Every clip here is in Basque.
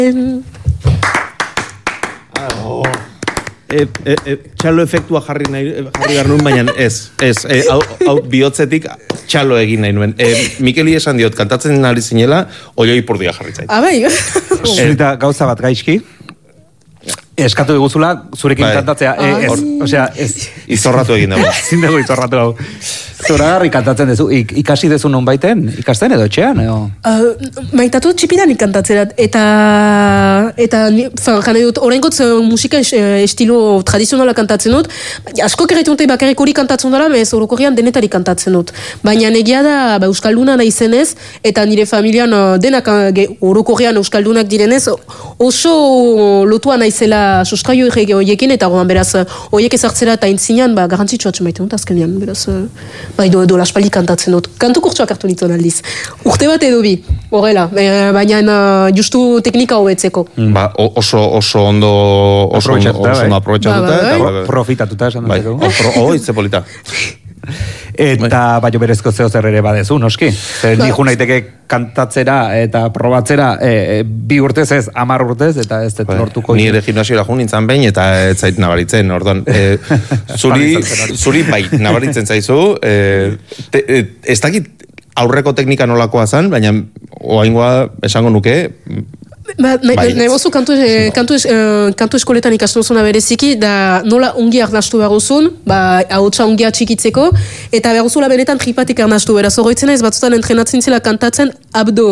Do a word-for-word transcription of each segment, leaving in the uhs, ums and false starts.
Oh. E, e, e, txalo efektua jarri nahi jarri behar nuen, baina ez, ez, e, hau, hau bihotzetik txalo egin nahi nuen. E, Mikeli esan diot, kantatzen ari zinela, oioi pordia jarri zait. Abai. Eta gauza bat gaizki, eskatu diguzula, zurekin bai. kantatzea, e, ez, osea, ez. Izorratu egin dago. Zin dugu izorratu dago. Zoragarri kantatzen dezu, Ik, ikasi dezu non baiten, ikasten edo etxean, edo? Uh, maitatu txipidan ikantatzerat, eta, eta, jane dut, horrenkotz musika es, estilo tradizionala kantatzen dut, asko kerretu dute bakarrik hori kantatzen dara, bez orokorrian denetari kantatzen dut. Baina negia da, ba, Euskalduna naizenez, eta nire familian denak orokorrian Euskaldunak direnez, oso lotua naizela sustraio horiekin, eta goan beraz, horiek ezartzera eta intzinean, ba, garantzitsua atxemaiten dut, azkenean, beraz, bai, do, do laspaldi kantatzen dut. Kantu kurtsuak hartu nituen aldiz. Urte bat edo bi, horrela, baina uh, justu teknika hobetzeko. Mm. Ba, oso, oso ondo, oso ondo, oso ondo aprobetxatuta. Ba, ba, bai. Profitatuta esan bai. dut. Oh, itze polita. Eta baino berezko zeo zer ere badezu, noski. Zer ba. nijo naiteke kantatzera eta probatzera e, e, bi urtez ez, amar urtez, eta ez dut lortuko. Ni ere gimnasiora jun nintzen behin, eta ez zait nabaritzen, orduan. E, zuri, zuri bai, nabaritzen zaizu, e, te, e, ez dakit aurreko teknika nolakoa zen, baina oaingoa esango nuke, Ba, nahi bozu kantu, eh, kantu, eh, kantu eskoletan ikasten zuna bereziki, da nola ongi arnastu behar uzun, ba, ahotsa ongi atxikitzeko, eta behar uzula benetan tripatik arnastu, beraz horretzen ez batzutan entrenatzen zela kantatzen abdo,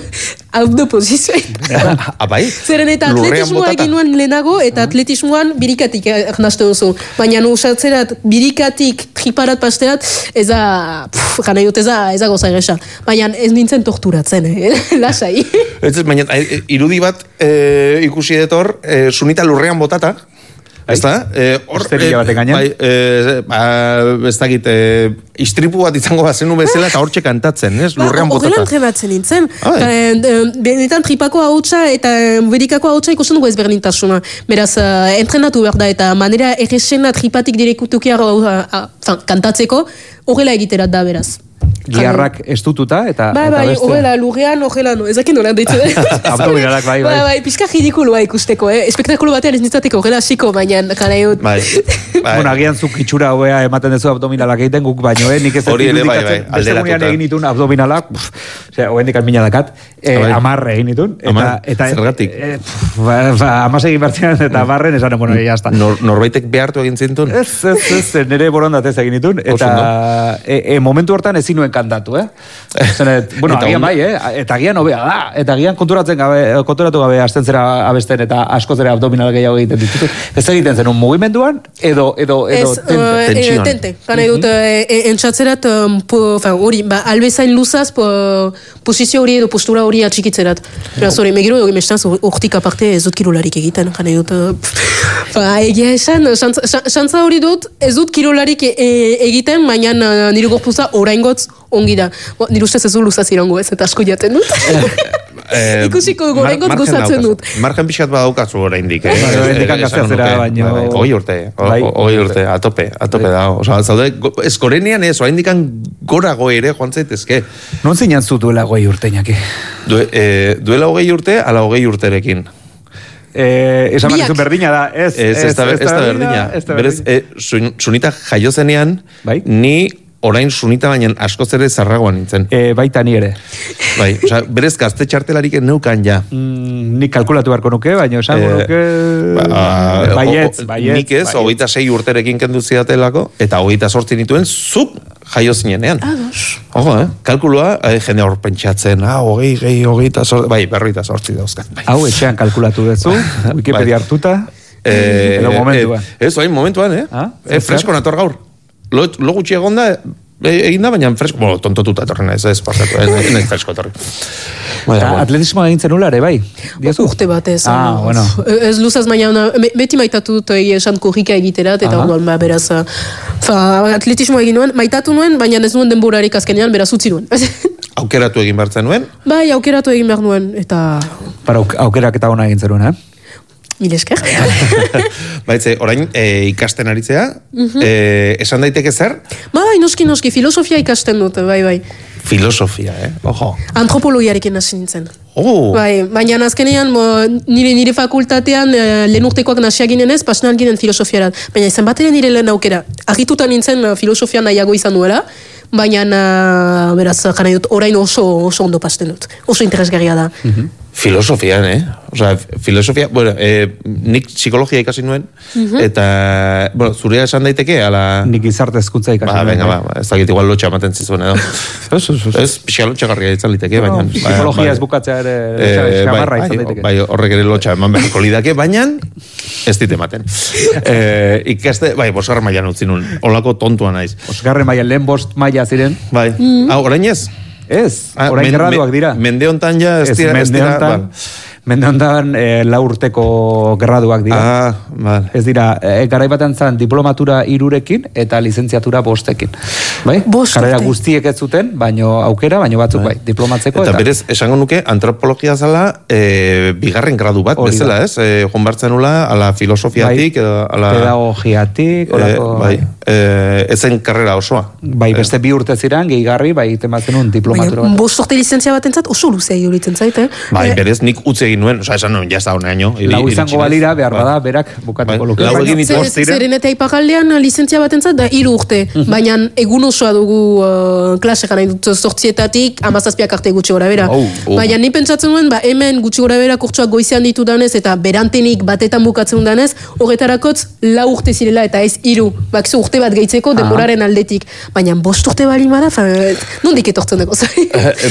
abdo pozizioa. Abai? Zeren eta atletismoa egin nuen lehenago, eta atletismoan birikatik arnastu duzu. Baina nusatzerat birikatik triparat pasterat, ez da, pff, gana dut, ez da, ez da goza erresa. Baina ez nintzen torturatzen, eh? Lasai. Ez ez, baina, irudi bat e, ikusi detor, e, sunita lurrean botata, ez da? E, hor, Esterilla baten gainean. Bai, e, ba, ez dakit, e, istripu bat izango bazenu bezala, eta hortxe kantatzen, ez? Lurrean ba, botata. Horrela entrenatzen nintzen. Ah, e, benetan tripako hautsa eta berikako hautsa ikusten dugu ezberdintasuna. Beraz, uh, entrenatu behar da, eta manera erresena tripatik direkutukia uh, kantatzeko, horrela egiterat da, beraz. Giarrak estututa eta bai, bai, horrela, lurrean, horrela, no, ezakin nola deitzen. Abdominalak, bai, bai. Bai, bai, pizka ridikulua ikusteko, eh? Espektakulo batean ez nintzateko horrela xiko, baina, jara egut. Bai, bai. Bueno, agian zuk itxura hobea ematen dezu abdominalak egiten guk baino, eh? Nik ez hori ere, bai, bai, beste gunean egin ditun abdominalak, osea, hoen dikat mina dakat, eh, bai. amarre egin ditun. Eta, Amar, eta, zergatik? Eh, pff, ba, ba, amaz egin bertzean eta barren esan, bueno, ya está. Nor, norbaitek behartu egin zintun? Ez, ez, ez, nire borondatez egin ditun, eta e, e, momentu hortan ezin nuen kantatu, eh? Zenet, bueno, Eta agian ondo- bai, eh? Eta agian hobea da, eta agian konturatzen gabe, konturatu gabe hasten zera abesten eta asko zera abdominal gehiago egiten dituzu. Ez egiten zen un mugimenduan, edo, edo, edo, Ez, tente. uh, Tentsioan. tente. Gana edut, uh, entxatzerat, um, po, fin, hori, ba, albezain luzaz, po, posizio hori edo postura hori atxikitzerat. Beraz, hori, megiro, hori, mestanz, hortik aparte ez dut kirolarik egiten, gana edut, uh, egia esan, xantza hori dut, ez dut kirolarik e, egiten, baina uh, nire gorpuza oraingotz ongi da. Bo, nire ustez ez du luzaz irango ez, eta asko jaten dut. Eh, Ikusiko dugu, mar- oraingoz margen gozatzen daukazu. dut. Margen pixat badaukazu oraindik, eh? Bai, oraindik Eh, gaztea esango zera, nuke. baino- Bai, bai, hogei urte, ho- Bai. ho- hogei urte, a tope, a tope da. Osa, zaude, go- eskorenean ez, oraindik gorago ere joan zaitezke. Non zeinan zu duela goi urteinaki? Du, eh, duela hogei urte, ala hogei urterekin. Eh, esan Biak. bakizun berdina da, ez, Ez, ez, da, ez da berdina. ez da Berez, berdina. eh, sun- sunita jaio zenean, Bai. ni orain sunita baina askoz ere zarragoan nintzen. Eh, baita ni ere. Bai, osa, berez gazte txartelarik neukan ja. Mm, nik kalkulatu beharko nuke, baina esango Eh, nuke... Ba, baietz, o- o- baietz. Nik ez, baietz. hogeita sei urterekin kendu zidatelako, eta hogeita sortzi nituen, zuk jaio zinenean. Ados. Ojo, eh? Kalkulua, eh, jende hor pentsatzen, ah, hogei, gehi, hogeita sortzi, bai, berroita sortzi dauzkat. Bai. Hau etxean kalkulatu duzu, Wikipedia Bai. hartuta, Eh, edo momentuan. eh, ez, oain momentuan, eh? Ah, eh zer? fresko nator gaur. Lo, lo gutxi egon da, e- egin da, baina fresko, bueno, tontotuta etorren, ez, ez, pasatu, ez, ez, ez fresko etorri. Baina, Eta bueno. atletismoa egin zen ere, bai? Diazu? Urte batez. Ah, uh, bueno. Ez luzaz, baina me- beti maitatu dut egia esan korrika egiterat, eta Aha. orduan, ba, beraz, uh, fa, atletismo egin nuen, maitatu nuen, baina ez nuen denborarik azkenean, beraz utzi nuen. Aukeratu egin bartzen nuen, Bai, aukeratu egin behar nuen, eta Para auk- aukerak eta ona egin zeruen, eh? mil esker. baitze, orain e, ikasten aritzea, e, esan daiteke zer? Bai, noski, noski, filosofia ikasten dut, bai, bai. Filosofia, eh? Ojo. Antropologiarekin hasi nintzen. Oh. Bai, baina azkenean, mo, nire nire fakultatean eh, lehen urtekoak nasia ginen ez, pasnan ginen filosofiarat. Baina izan bat ere nire lehen aukera. Agituta nintzen uh, filosofia nahiago izan duela, baina, uh, beraz, jana dut, orain oso, oso ondo pasten dut. Oso interesgarria da. Mm-hmm. Filosofian, eh? Osea, filosofia, bueno, eh, nik psikologia ikasi nuen, mm-hmm. eta, bueno, zurea esan daiteke, ala... Nik izarte hezkuntza ikasi ba, nuen. Venga, ba, ez dakit igual lotxa ematen zizuen edo. Ez, ez, pixka lotxagarria izan liteke, baina... No, psikologia ez bukatzea ere xamarra izan daiteke. Bai, horrek ere lotxa eman beharko lidake, baina ez dit ematen. eh, ikaste, bai, bosgarren mailan utzi nun, olako tontua naiz. Bosgarren mailan lehen bost maila ziren. Bai, mm. ah, orain ez? Ez, ah, orain men, graduak dira. Mende hontan ja, ez dira, ez dira, bal. Mende hontan eh, lau urteko graduak dira. Ah, bal. Ez dira, eh, garaibaten zan diplomatura irurekin eta lizentziatura bostekin. Bai? Bost Karrera urte. guztiek ez zuten, baino aukera, baino batzuk bai, diplomatzeko. Eta, Eta, eta berez, esango nuke, antropologia zala e, bigarren gradu bat, Hori bezala, da. ez? E, Joan bartzen nula, ala filosofiatik, edo ala... pedagogiatik, olako... E, bai, e, ezen karrera osoa. Bai, beste bi urte ziren, gehigarri, bai, tematzen un diplomatura Baina, bat. bost urte lizentzia batentzat oso luzea iruditzen zait, eh? Bai, Eh, berez, nik utzi egin nuen, oza, esan nuen, jazta honeaino. Lau izango balira, behar bada, berak bukatuko Bai, luke. lau Baina- egin ditu. Zer- Zeren eta ipagaldean lizentzia batentzat da hiru urte, baina egun osoa dugu uh, klase gana dut zortzietatik amazazpiak arte gutxi gora bera. Oh, oh. Baina ni pentsatzen duen, ba, hemen gutxi gora bera kurtsuak goizean ditu danez eta berantenik batetan bukatzen danez, horretarakotz lau urte zirela eta ez hiru, bakizu urte bat gehitzeko denboraren aldetik. Baina bost urte bali bada, fa, nondik etortzen dugu, zai?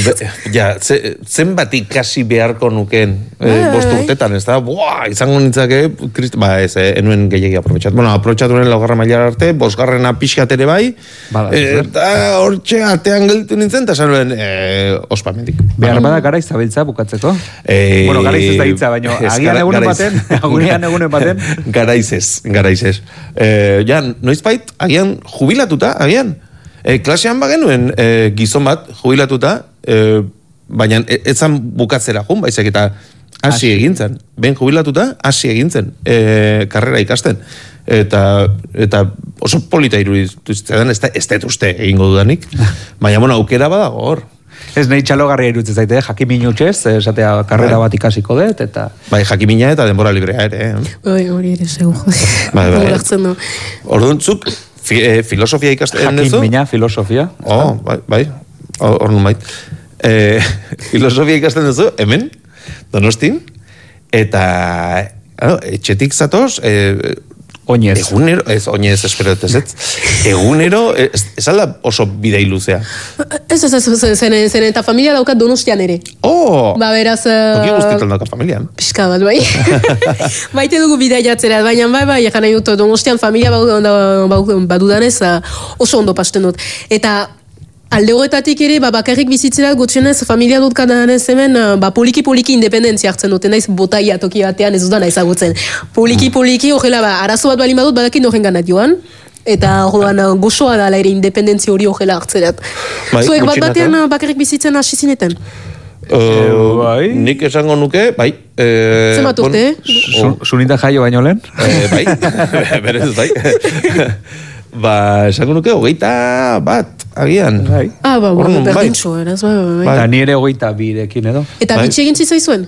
Ja, ze, zenbat ikasi beharko nuken e, Bai, bost bai. urtetan, ez da? Buah, izango nintzake, krist, ba ez, eh, enuen gehiagi aprobetxat. Bueno, aprobetxatu nuen laugarra mailara arte, bosgarrena pixkat ere bai, Bada, e, eta hortxe atean gelditu nintzen, eta esan nuen, e, ospamendik. Behar bada garaiz zabiltza bukatzeko. Eh, bueno, garaiz ez da hitza, baina ez, agian gara- egunen garaiz. baten, agian egunen baten. Garaiz ez, garaiz ez. Eh, ja, noizbait, agian jubilatuta, agian. Eh, klasean bagenuen eh, gizon bat jubilatuta, eh, baina e- ez zan bukatzera jun, baizik eta hasi egintzen. Ben jubilatuta, hasi egintzen, eh, karrera ikasten. Eta, eta oso polita iruditu zitzaidan, ez da ez dut uste egingo dudanik. Baina, bueno, aukera badago hor. Ez nahi txalogarria irutzen zaite, eh? Jakin minutxez, esatea karrera bat ikasiko dut, eta... Bai, jakimina eta denbora librea ere. Eh? Bai, hori ere segur. Bai, bai. Ulertzen du. Orduan, zuk fi, eh, filosofia ikasten Jakin duzu? mina, filosofia. Oh, bai, bai. Hor nun bait. Eh, filosofia ikasten duzu, hemen, Donostin, eta claro, etxetik zatoz, eh, Oinez. egunero, ez, oinez, espero dut ez, egunero, ez, ez alda oso bidei luzea. Ez, ez, ez, ez, zen, zen eta familia daukat Donostian ere. Oh! Ba, beraz... Toki Uh, guztietan dauka familian. Pixka bat, bai. Maite dugu bidea jatzera, baina bai, bai, ekan nahi dut, Donostian familia badudanez uh, oso ondo pasten dut. Eta alde horretatik ere, ba, bakarrik bizitzera gutxenez, familia dut kadanez hemen, uh, ba, poliki-poliki independentzia hartzen duten, naiz botaia toki batean ez dudan ezagutzen. Poliki-poliki, horrela, ba, arazo bat balin badut, badakin horren ganat joan. Eta orduan uh, gozoa da ere independentzia hori horrela hartzerat. Bai, Zuek bat gutxinaka. batean uh, bakarrik bizitzen hasi zineten. Uh, bai. Nik esango nuke, bai. Eh, Zenbat urte? bon, Su- Sunita jaio baino lehen? Eh, bai, berez bai. Ba, esango nuke, hogeita bat, agian. Bai. Ah, ba, Hor bueno, nun, bai. berdintxo, eraz, bai, bai, bai. Bai. Eta ni ere hogeita birekin edo. Eta Bai. bitxi egin zitzaizuen?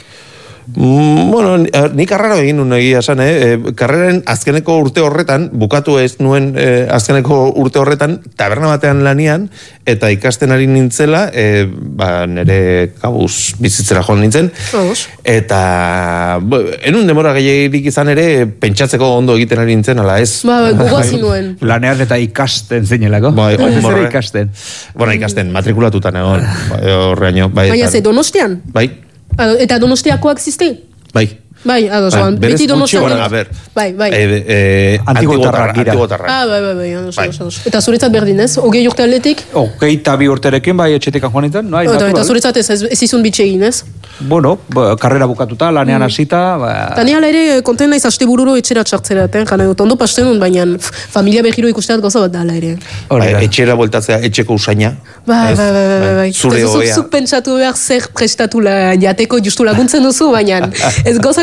Mm, bueno, ni, eh, ni karrera egin nuen egia esan, eh? E, karreren azkeneko urte horretan, bukatu ez nuen eh, azkeneko urte horretan, taberna batean lanian, eta ikasten ari nintzela, eh, ba, nire kabuz bizitzera joan nintzen, Ados. eta bo, enun demora gehiagik izan ere, pentsatzeko ondo egiten ari nintzen, ala ez? Ba, gogoazi nuen. Lanean eta ikasten zinelako. Bai, Batez ere horre- ikasten. Bueno, ikasten, matrikulatutan egon, bai, horreaino. Bai, Baina eta- ze, Donostian? Bai, Ado, eta Donostiakoak ziste? bai. Bai, ados, Bai, oan, berez beti gutxi, Donostian. bueno, a ber. Bai, bai. Eh, eh, Antigotarrak dira. antigotarrak. Ah, bai, bai, bai, ados, Bai. ados, ados. Eta zuretzat berdin ez? Ogei urte aldetik? Hogeita bi urterekin bai etxetik joan nintzen, no? Eta, eta zuretzat ez, ez, ez izun bitxe egin ez? Bueno, ba, karrera bukatuta, lanean hasita, ba... Eta ni hala ere, konten naiz aste bururo etxera txartzerat, eh? Jana dut, ondo pasten dut, baina f, familia behiro ikusteat goza bat da hala ere. Hori da. Bai, etxera bueltatzea, etxeko usaina. Bai, ez? bai, bai, bai, bai. Zure Ez duzu ohea. zuk pentsatu behar zer prestatu la, jateko justu laguntzen duzu, baina ez goza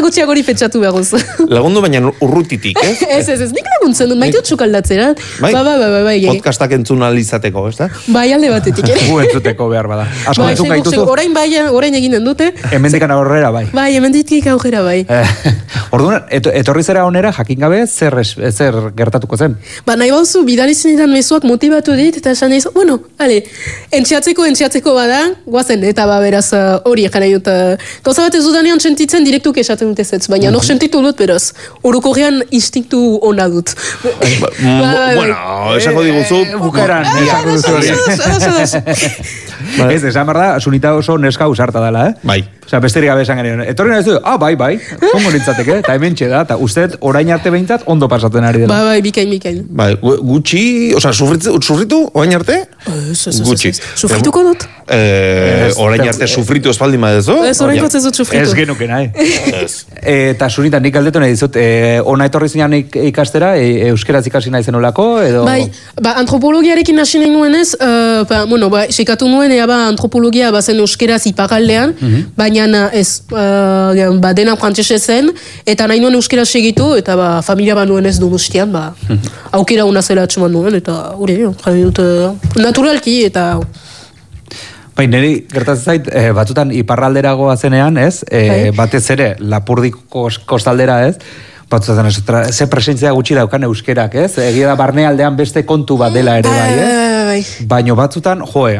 gutxiago hori pentsatu behaguz. Lagundu baina urrutitik, ez? Ez, ez, ez, nik laguntzen dut, maite dut txukaldatzera. Bai? Ba, ba, ba, ba, bai. Podcastak entzun alizateko, ez da? Bai, alde batetik, ere. Gu entzuteko behar bada. Asko Bai, entzun segur, gaituzu? segur, orain bai, orain eginen dute. Hemendikan aurrera bai. Bai, hemenditik aurrera bai. Eh, Orduan, et, etorri zera onera jakin gabe zer, es- zer gertatuko zen. Ba, nahi bauzu, bidali zinetan mezuak motibatu dit, eta esan nahi, bueno, ale, entxeatzeko, entxeatzeko bada, guazen, eta ba, beraz, uh, hori ekan nahi dut. Uh, Gauza bat ez dudanean sentitzen direktuk esaten dute zetz, baina nor sentitu dut, beraz, orokorrean instinktu ona dut. Ba, mm, bueno, esango diguzu... Bukaeran, esango duzu hori. Ez, esan behar da, Sunita oso neska usarta dela, eh? Bai. Osea, besterik gabe esan genuen. Etorri nahi zu, ah, bai, bai, jongo nintzateke, eta hemen da, eta uste orain arte behintzat ondo pasatzen ari dela. Ba, bai, bikain, bikain. Bai, gu- gutxi, oza, sufritu, sufritu, orain arte? Ez, ez, ez, Gutxi. ez, ez. Sufrituko dut? Eh, orain arte sufritu espaldi madezu? Ez, orain ez dut sufritu. Ez genuke nahi. Ez. Eta Sunita, nik galdetu nahi dizut, e, ona etorri zinean ik- ikastera, e, euskeraz ikasi nahi zenolako, edo... Bai, ba, antropologiarekin hasi nahi nuenez, uh, ba, bueno, ba, sekatu nuen, ea ba, antropologia bazen euskeraz iparaldean, baina ez, uh, ba, dena frantsese zen, eta nahi nuen euskera segitu, eta ba, familia ba nuen ez Donostian, ba, aukera una zela atxeman nuen, eta hori, jarri dut, uh, naturalki, eta... Bai, niri gertatzen zait, e, batzutan iparralderagoa zenean, ez? E, Bai. batez ere, Lapurdiko kostaldera, ez? Batzutan, ez, tra- ze presentzia gutxi daukan euskerak, ez? Egia da barnealdean beste kontu bat dela ere, bai, ez? bai. Baino batzutan, joe,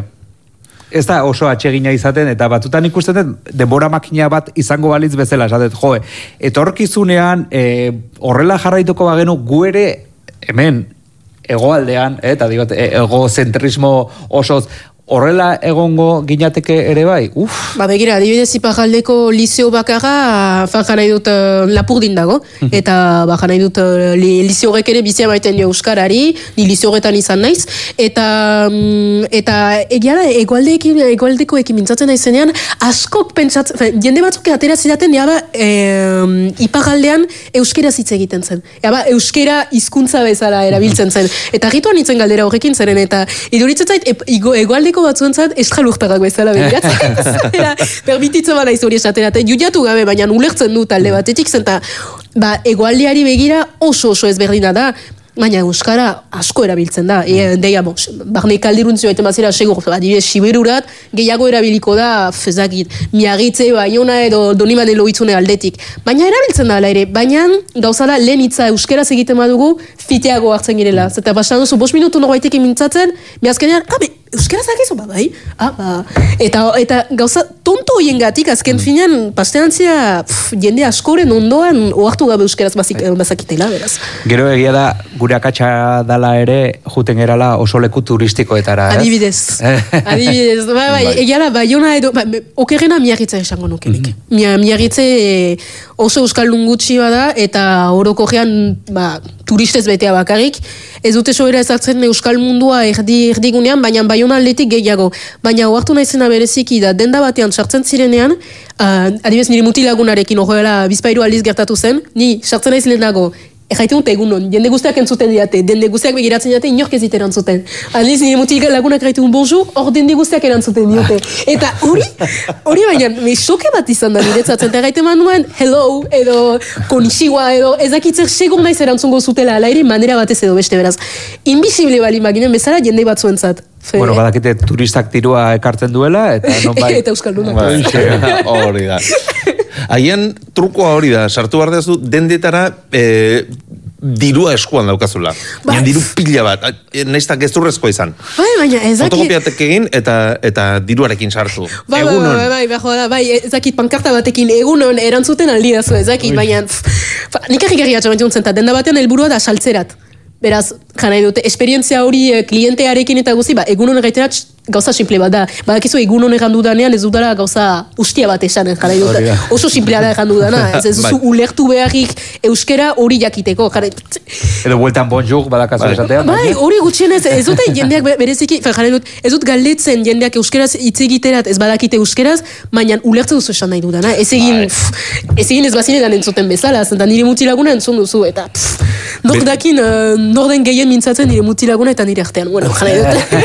ez da oso atsegina izaten, eta batzutan ikusten dut, denbora makina bat izango balitz bezala, esatet, joe, etorkizunean, e, horrela jarraituko bagenu, gu ere, hemen, hegoaldean, eh, eta digot, e- egozentrismo osoz, horrela egongo ginateke ere bai, uf. Ba, begira, adibidez iparraldeko liceo bakarra, fa janai dut uh, Lapurdin dago, eta ba janai dut uh, li, liceo horrek ere bizia maiten dio euskarari, ni liceo horretan izan naiz, eta mm, eta egia da, egualdeekin, egualdekoekin mintzatzen naizenean, askok pentsatzen, fe, jende batzuk atera zidaten, jaba, e, iparraldean euskeraz hitz egiten zen. Jaba, euskera hizkuntza bezala erabiltzen zen. Eta argituan hitzen galdera horrekin zeren, eta iduritzen zait, e, egualdeko batzuentzat estralurtarrak bezala begiratzen. Permititzen bada izori esaten, eta judiatu gabe, baina ulertzen du talde batetik zen, eta ba, egualdeari begira oso oso ezberdina da, baina euskara asko erabiltzen da. E, deia, bon, barne kaldiruntzio eta mazera segur, adibidez, siberurat, gehiago erabiliko da, fezakit, miagitze, baiona edo doniman eloitzune aldetik. Baina erabiltzen da, ala ere, baina gauzala lehen hitza euskeraz egiten badugu, fiteago hartzen girela. Zeta basan duzu, bost minutu norbaitek mintzatzen, mi azkenean, ah, be, euskaraz dakizu, ba, bai? Ah, ba. Eta, eta gauza, tonto hoien gatik, azken finean, pasterantzia, pff, jende askoren ondoan, ohartu gabe euskaraz bazik, bazakitela, beraz. Gero egia da, gure akatsa dala ere, juten gerala oso leku turistikoetara, ez? Adibidez. Adibidez. Ba, bai, Bai. egia da, Baiona edo, ba, okerrena Miarritza esango nukenik. Mm Miarritze e, oso euskaldun gutxi bada, eta orokorrean, ba, turistez betea bakarrik, ez dute soera ezartzen euskal mundua erdi, erdigunean, baina Baiona aldetik gehiago. Baina ohartu naizena bereziki da, denda batean sartzen zirenean, uh, adibidez nire mutilagunarekin horrela bizpairu aldiz gertatu zen, ni sartzen naiz lehenago, Erraiten dut egunon, jende guztiak entzuten diate, jende guztiak begiratzen diate, inork ez dit erantzuten. Aldiz, nire mutil lagunak erraiten bonjour, hor jende guztiak erantzuten diote. Eta hori, hori baina, me soke bat izan da niretzatzen, eta erraiten manuen, hello, edo konnichiwa, edo ezakitzer segur naiz erantzungo zutela, ala ere manera batez edo beste beraz. Invisible bali maginen bezala jende batzuentzat. Fe, Bueno, badakite turistak tirua ekartzen duela, eta non bai... eta euskaldunak. Bai, hori da. Haien trukoa hori da, sartu behar dezu dendetara e, dirua eskuan daukazula. Ba. Baina diru pila bat, naizta gezurrezkoa izan. Bai, baina ezakit... Fotokopiatek egin eta eta diruarekin sartu. Bai, bai, Egunon. bai, bai, bai, joda, bai, ezakit pankarta batekin egunon erantzuten aldi dazu, ezakit, baina pff, nik argi-garri atxamantzen zen, denda batean helburua da saltzerat. Beraz, jana dute, esperientzia hori eh, klientearekin eta guzti, ba, egunon erraiterat gauza simple bat da. Badakizu egunon errandu danean ez dudara gauza ustia bat esan, jana dute. Hori da. Oso simplea da errandu dana. Ez ez duzu Bai. ulertu beharrik euskera hori jakiteko. Jana, Edo bueltan bonjour badakazu Bai. esatea. bai, hori gutxienez, ez dute jendeak be- bereziki, fe, jana dut, ez dut galdetzen jendeak euskeraz hitz egiterat, ez badakite euskeraz, baina ulertzen duzu esan nahi dudana. Ez egin, Bai. pff, ez egin ez bazinetan entzuten bezala, zenta nire mutilaguna entzun duzu, eta pff, nor Be- dakin, uh, nor den gehien mintzatzen nire mutilaguna eta nire artean. Bueno, jana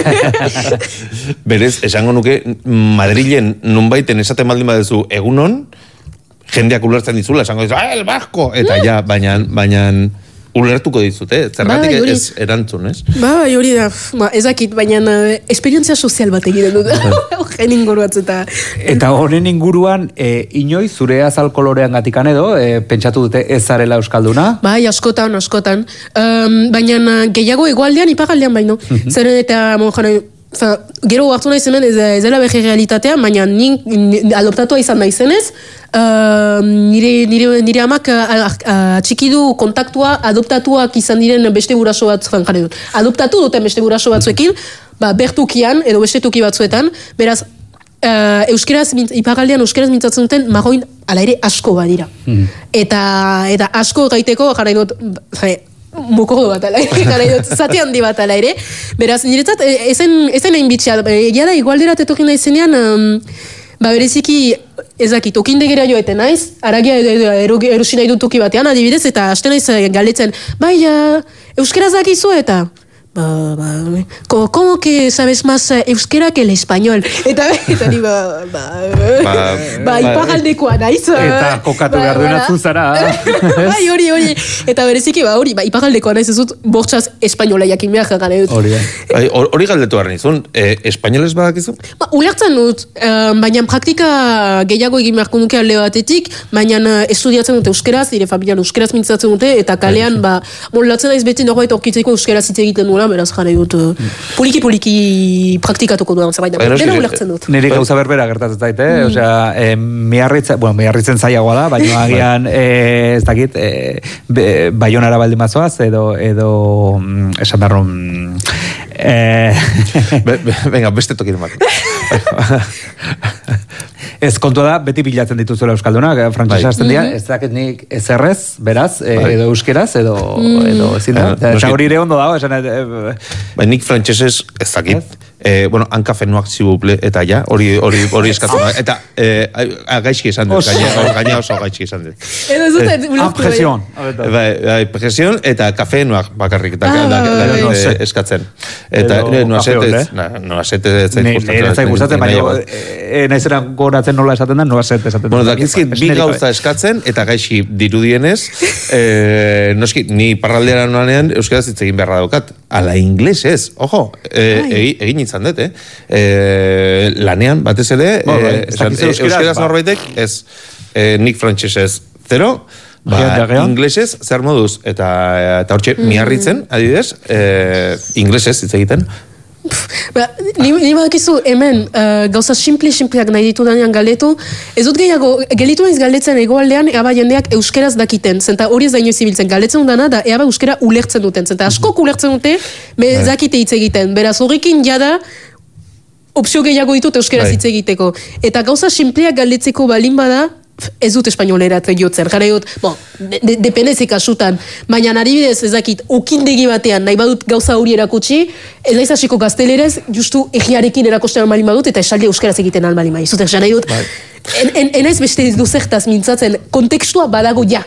dut. Berez, esango nuke, Madrilen nunbaiten esaten baldin badezu egunon, jendeak ulertzen dizula, esango dizu, ah, el vasco! Eta ja, baina, baina ulertuko dizute, zergatik Bai, hori. ez erantzun, ez? Ba, bai, hori da, ba, ezakit, baina uh, esperientzia sozial bat egiten dut. Horren inguruatz eta... Eta honen inguruan, e, inoiz, zure azal kolorean gatikan edo, e, pentsatu dute ez zarela euskalduna? Bai, askotan, askotan. Um, baina uh, gehiago egualdean, ipagaldean baino. Zeren eta, mo, jana, fa, gero hartu nahi zenen, ez, ez dela behi realitatea, baina nik adoptatua izan nahi zenez, Uh, nire, nire, nire amak atxikidu uh, kontaktua adoptatuak izan diren beste guraso batzuetan jarri dut. Adoptatu duten beste guraso batzuekin, ba, bertukian edo beste tuki batzuetan, beraz, uh, euskeraz, ipagaldean euskeraz mintzatzen duten marroin ala ere asko badira. Mm. Eta, eta asko gaiteko jarri dut, jare, mokordo bat ala ere, jarri dut, zati handi bat ala ere. Beraz, niretzat, ezen, ezen hain bitxea, egia da, igualderat etokin nahi zenean, um, ba, bereziki, ezakit, okindegera joeten naiz, aragia erosi nahi dut toki batean, adibidez, eta hasten naiz galdetzen, bai, uh, euskeraz dakizu eta... Ba, ba, como, como que sabes más euskera que el español. Eta, eta ni, ba, ba, ba, ba ipagaldekoa naiz. Eta kokatu ba, behar duena zuzara. Bai, hori, hori. Eta bereziki, ba, hori, ba, ipagaldekoa naiz ez dut, bortxaz espainola jakin behar gane dut. Hori, hori galdetu behar nizun, eh, espainoles badakizu? Ba, ulertzen dut, um, baina praktika gehiago egin beharko nuke alde batetik, baina estudiatzen dute euskeraz, dire familian euskeraz mintzatzen dute, eta kalean, ba, molatzen naiz beti norbait aurkitzeko euskeraz hitz egiten duela, beraz jare dut, poliki-poliki praktikatuko duan zerbait, dena ulertzen dut. Niri gauza berbera gertatzen zait, eh? Osea, eh, miarritzen, bueno, miarritzen zaiagoa da, baina agian, eh, ez dakit, eh, Baionara baldin bazoaz, edo, edo, esan darro, eh... Venga, beste tokin bat. Ez kontua da, beti bilatzen dituzuela euskaldunak, frantzesa hasten dira, ez dakit nik ezerrez, beraz, edo euskeraz, edo, edo ezin da. Eta hori ere ondo dago, esan... Bai, nik frantzesez ez dakit. Eh, bueno, hanka fenuak zibuple, eta ja, hori hori hori eskatzen da. Eta eh, gaizki esan dut, gaina oso gaizki esan dut. Edo ez dut, ulertu. Presión. Bai, bai, presión eta kafenuak bakarrik eta eskatzen. Eta noazetez, noazetez zain gustatzen. Nire zain gustatzen, baina naizeran goratzen nola esaten da, noazet esaten da. Bueno, dakizkit, bi gauza eskatzen, eta gaizki dirudienez, noski, ni parraldera noanean euskaraz hitz egin beharra daukat. Ala inglés ez, ojo, egin izan dut, eh? E, lanean, batez ere, Bo, bai, e, esan, e, euskeraz norbaitek, ez, e, nik frantxesez zero, ba, inglesez zer moduz, eta, eta hortxe, mm. miarritzen, adibidez, e, inglesez hitz egiten. Ba, ni, ni badakizu hemen uh, gauza simple-simpleak nahi ditu danean galdetu, ez dut gehiago, gelitu naiz galdetzen egoaldean, eba jendeak euskeraz dakiten, zenta hori ez da inoiz ibiltzen, galdetzen dana da, eba euskera ulertzen duten, zenta askok ulertzen dute, be zakite hitz egiten, beraz horrekin jada, opzio gehiago ditut euskeraz hitz egiteko, eta gauza simpleak galdetzeko balin bada, ez dut espainolerat jotzen, gara dut, bon, de, dependezik asutan, baina adibidez ezakit, okindegi batean, nahi badut gauza hori erakutsi, ez naiz hasiko gaztelerez, justu egiarekin erakosten almalin badut, eta esaldi euskeraz egiten almalin badut. Zuten, gara dut, enaiz beste ez duzertaz mintzatzen, kontekstua badago ja.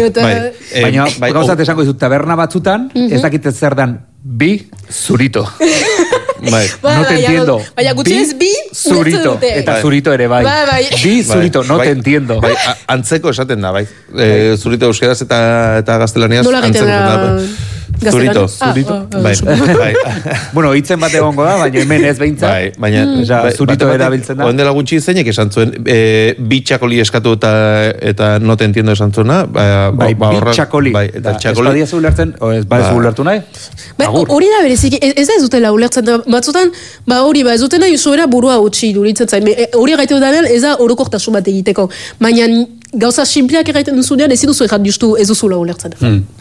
Baina, gauzat esango dizut, taberna batzutan, ez dakit ez zer dan, bi zurito. Bai. No te entiendo. Baina gutxienez bi zurito. Eta zurito ere bai. Bi zurito, no te entiendo. Bai, antzeko esaten da, bai. Zurito euskeraz eta, eta gaztelaniaz antzeko esaten da. Zurito. Zurito. Bai, bai. Bueno, hitzen bat egongo da, baina hemen ez behintzat. Bai, baina zurito erabiltzen da. Oen dela gutxi zeinek esan zuen, bi txakoli eskatu eta eta no te entiendo esan zuena. Bai, bi txakoli. Bai, eta txakoli. Ez badia zu ulertzen, o ez badia zu ulertu nahi? Hori da berezik, ez da ez dutela ulertzen, batzutan, ba hori, ba ez dutena zuera burua utxi duritzen zain. Hori gaitu danean, ez da orokortasun bat egiteko. Baina gauza simpleak egiten duzunean, ez duzu egan justu ez duzula ulertzen.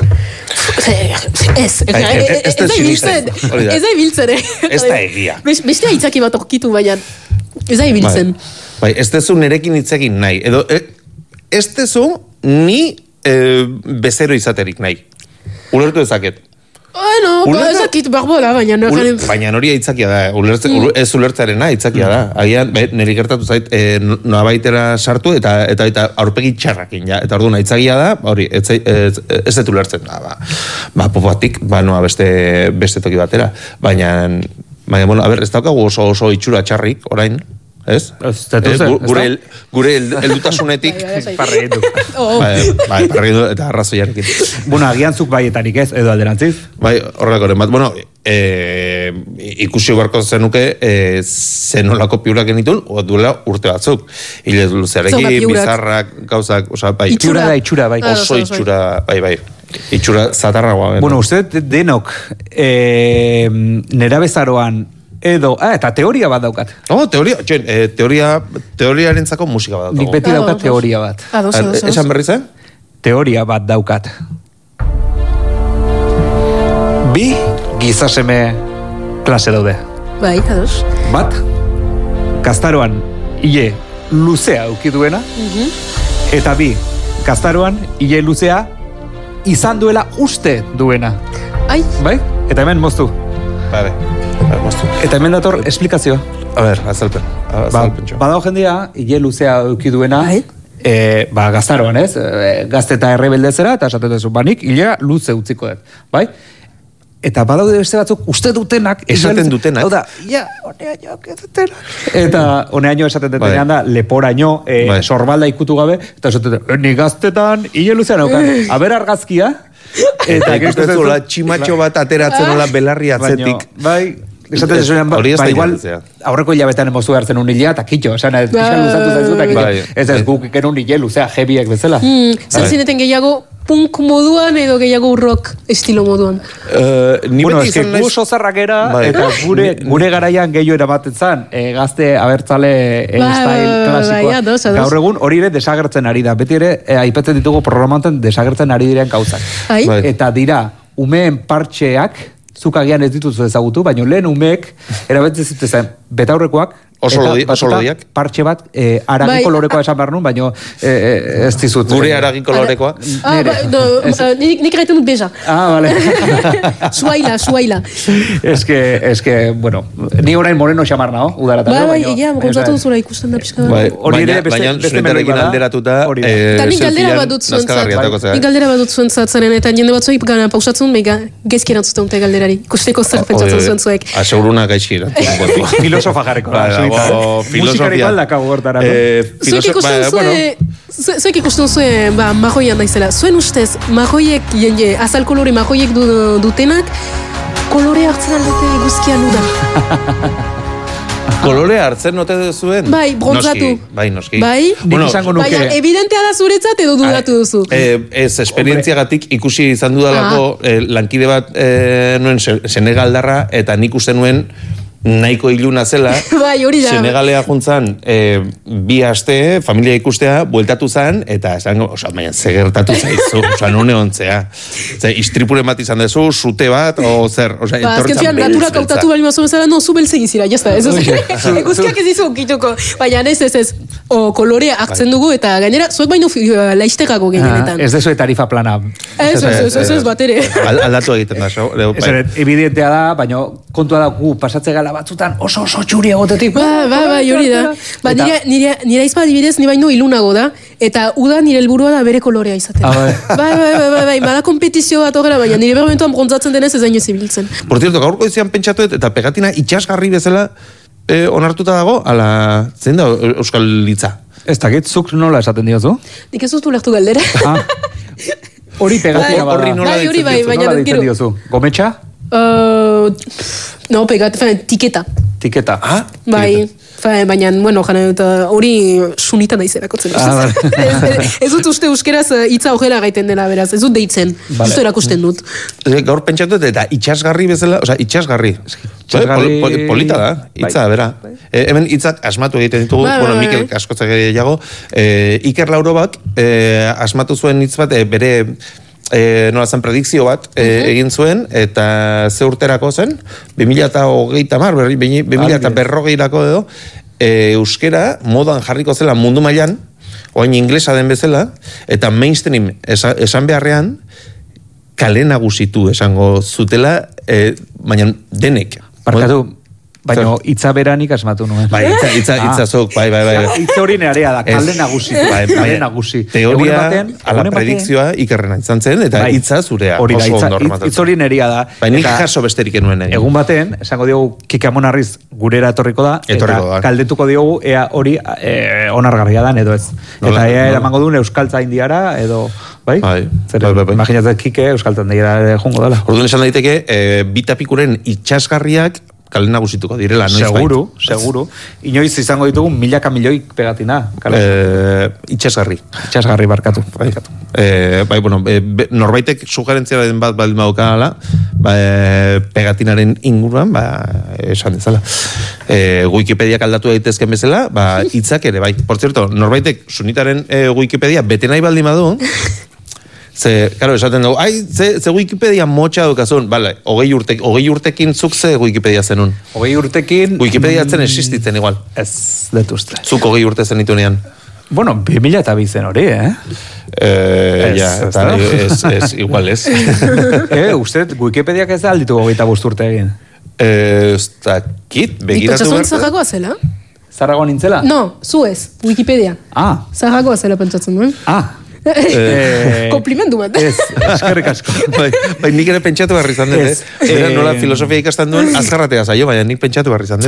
Ez, ez da ibiltzen, ez da ibiltzen. Ez da egia. Beste aitzaki bat orkitu, baina ez da ibiltzen. Bai, ez dezu nerekin hitzekin nahi, edo ez dezu ni bezero izaterik nahi. Ulertu ezaket. Bueno, ez dakit barbola, baina... Baina hori aitzakia da, ez ulertzarena aitzakia da. Agian, niri gertatu zait, noa baitera sartu eta eta aurpegi txarrakin, ja. Eta orduan aitzakia da, hori, ez dut ulertzen da, ba, popatik, ba, noa beste toki batera. Baina, baina, bueno, a ber, ez daukagu oso oso itxura txarrik, orain. Ez? Ez, zetu zen, Gure, gure heldutasunetik. Parre du. Bai, bai, parre du eta arrazoiarekin. Bueno, agian zuk baietarik ez, edo alderantziz? Bai, horrelakoren bat. Bueno, e, ikusi beharko zenuke e, zenolako piurak genitun, o duela urte batzuk. Ile luzearekin, bizarrak, gauzak, oza, bai. Itxura da, itxura, bai. Oso itxura, bai, bai. Itxura zatarragoa. Bueno, uste denok e, nera bezaroan edo, ah, eta teoria bat daukat. Oh, teoria, txen, e, teoria, teoriarentzako musika bat daukago. Nik beti daukat ah, teoria bat. Ados, ados, ados. Esan berri zen? Teoria bat daukat. Bi gizaseme klase daude. Bai, ados. Bat, gaztaroan ile luzea auki duena, Mhm. eta bi, gaztaroan ile luzea izan duela uste duena. Ai, Bai? Eta hemen moztu. Bale, moztu. Eta hemen dator esplikazioa. A ber, azalpen. Ba, Azalpen txo. badao jendea, ile luzea auki duena, Bai. e, ba, gaztaroan, ez? E, gazte eta errebeldezera, eta esaten duzu, banik, ilea luze utziko dut, bai? Eta badaude beste batzuk uste dutenak, Esaten dutenak. Hau da, ja, honeaino dutenak. Eta honeaino esaten dutenean Bai. da, leporaino, e, Bai. sorbalda ikutu gabe, eta esaten dut, ni gaztetan, ile luzean aukan, aber argazkia, Eta ikusten zula tximatxo bat ateratzen nola belarri atzetik. Baino, bai, esaten Ez, zuenean, ba, hori ez da ba, igual, hilabetzea. aurreko hilabetean emozu hartzen un hilea, eta kitxo, esan, ez pixka luzatu zaizu, eta kitxo. Bai. Ez ez, guk iken un hile luzea, jebiek bezala. mm, zer zineten gehiago punk moduan edo gehiago rock estilo moduan. Uh, ni Bueno, beti ez que izan naiz... gu sozarrak era, Bai. eta gure, gure garaian gehiago eramaten zan, e, gazte abertzale e, Bai, style bai, klasikoa. bai, ados, ados. Gaur egun hori ere desagertzen ari da. Beti ere, e, aipatzen ditugu programanten desagertzen ari diren gauzak. Ai? Bai. Eta dira, umeen partxeak, zuk agian ez dituzu ezagutu, baina lehen umeek, erabetzen zituzten, betaurrekoak, Oso eta lodi- oso batuta lodiak. partxe bat, e, aragi Bai, kolorekoa a- esan behar nun, baina e, e, ez dizut. Gure aragi kolorekoa. Ah, Nere. ba, no, uh, nik, nik gaiten dut beja. Ah, vale. Suaila, suaila. Es que, es que, bueno, ni orain moreno xamar nao, udaratan. Bai, bai, egia, gontzatu duzula ikusten da pixka bat. Bai, Hori ere baina, beste- baina beste zuretarrekin meloi bada. alderatuta, Hori da. eh, Eta nik galdera selfiean bat dut zuentzat. nazkagarriatako zera. Nik galdera bat dut zuentzat zaren, eta jende batzuek gana pausatzen, mega gezki erantzuten dute galderari. Ikusteko zer pentsatzen zuen zuek. Aseguruna gaizki erantzun. Filosofa jarriko da. Bai, suiza. dago filosofia. Musikarik aldakago hortarako. Eh, Zuek filoso- ikusten ba, zuen, bueno, zuek ikusten zuen, ba, majoian daizela. Zuen ustez, majoiek, jende, azal kolore majoiek du, dutenak, kolore hartzen aldute guzkian uda. kolore hartzen note zuen? Bai, bronzatu. Noski, bai, noski. Bai? Nik izango nuke. Baina, evidentea da zuretzat edo dudatu duzu. Eh, ez, esperientziagatik ikusi izan dudalako eh, lankide bat eh, nuen Se- Senegaldarra eta nik uste nuen nahiko iluna zela. Bai, hori da. Senegalea juntzan eh, bi aste, familia ikustea, bueltatu zan, eta esango, oza, baina, zegertatu zaizu, oza, nune ontzea. Ze, istripuren bat izan dezu, sute bat, o zer, oza, Ba, azken fian, naturak hautatu bali mazu bezala, no, zu beltzen izira, jazta, ez oz. Guzkiak ez dizu okituko. Baina ez, ez, ez, o kolorea hartzen dugu, eta gainera, zuek baino fi- laiztegako Ah, gehienetan. ez dezu tarifa plana. Ez, ez, ez, ez, ez, bat ere. Al, aldatu egiten da, so, leo, Ez ere, evidentea da, baina kontua da gu pasatze gala batzutan oso oso txuri egotetik. Ba, ba, ba, hori da. Ba, Eta- nire, nire, nire aizpa adibidez, ni baino ilunago da, eta uda nire helburua da bere kolorea izatea. Ah, bai. bai, bai, bai, bai, bai, bada kompetizio bat horrela, baina nire bermentuan bronzatzen denez ez daino zibiltzen. Por cierto, gaurko izan pentsatu dut, eta pegatina itxasgarri bezala eh, onartuta dago, ala, zein da euskal litza? Ez dakit, zuk nola esaten diozu? Nik ez dut ulertu galdera. Ah, hori pegatina Bai, bada. horri nola bai, hori deitzen bai, diozu? baina Nola gero. deitzen diozu? Gometxa? Uh, no, pegat, fa, tiketa. Tiketa. Ah, Bai, fa, baina, bueno, jana dut, uh, hori sunita naizera kotzen. Ah, ez, ez, ez dut uste euskeraz uh, hitza horrela gaiten dela, beraz, ez dut deitzen. Vale. Justo erakusten dut. Eh, gaur pentsatu dut, eta itxasgarri bezala, osea, itxasgarri. itxasgarri- Pol- pol- polita da, hitza, Bai. bera. Eh, hemen hitzak asmatu egiten ditugu, Bai, bueno, bai, Mikel bai. askotzak gehiago, eh, Iker Laurobak eh, asmatu zuen hitz bat, eh, bere eh, nola zen predikzio bat eh, egin zuen, eta ze urterako zen, bi mila hogeita mar, bi mila berrogeirako edo, eh, euskera modan jarriko zela mundu mailan, oain inglesa den bezala, eta mainstream esa, esan beharrean, kale nagusitu esango zutela, eh, baina denek. Barkatu, baina hitza beranik asmatu nuen. Bai, itza, itza, itza zok, bai, bai, bai. Hitz hori nerea da, kalde nagusi. Bai, kalde nagusi. Teoria, ala predikzioa ikerrena izan zen, eta bai, hitza zurea. Hori da, oso hitz, hitz hori nerea da. Bai, nik jaso besterik enuen egin. Egun baten, esango diogu, Kike Amonarriz gurera etorriko da, Etorriko eta da. kaldetuko diogu, ea hori e, onargarria dan, edo ez. Nola, eta ea nola. eramango duen Euskaltza Indiara, edo... Bai? Bai, Zer, bai, bai, bai. imaginatzen Kike Euskaltza Indiara jungo dela. Orduan esan daiteke, e, bitapikuren itxasgarriak kale nagusituko direla, noiz Seguru, seguru. Inoiz izango ditugu milaka milioi pegatina. Eh, itxasgarri. Itxasgarri barkatu. barkatu. Eh, bai, bueno, e, be, norbaitek sugerentziaren bat baldin badukala, ba, e, pegatinaren inguruan, ba, esan dezala. E, Wikipediak aldatu daitezken bezala, ba, hitzak ere, bai. Por cierto, norbaitek sunitaren e, Wikipedia bete nahi baldin badu, ze, claro, esaten dugu, ai, ze, ze Wikipedia motxa dukazun, bale, hogei urte, hogei urtekin zuk ze Wikipedia zenun. Hogei urtekin... Wikipedia zen existitzen igual. Ez, detuzte. Zuk hogei urte zenitunean. Bueno, bi mila eta bi zen hori, eh? Eh, Ez, ja, ez eta da. ez, ez, igual ez. eh, uste, Wikipediak ez da alditu hogeita bost urte egin. Eh, ez dakit, Nik begiratu pentsatzen behar. zarragoa zela? Zarrago nintzela? No, zu ez, Wikipedia. Ah, Zarragoa zela pentsatzen duen. ah. Eh, Komplimendu bat. Ez, eskerrik asko. bai, bai, nik ere pentsatu behar izan dut, Ez, eh? Era eh, nola filosofia ikasten duen, azkarratea zaio, baina nik pentsatu behar izan dut.